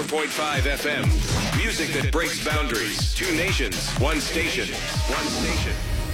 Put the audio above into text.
104.5 FM. Music that breaks boundaries. Two nations, one station. One station.